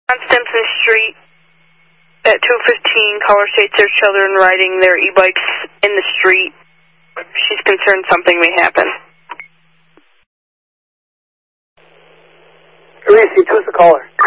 On Stimson Street at 2:15, caller states there's children riding their e-bikes in the street. She's concerned something may happen. Reese, who's the caller?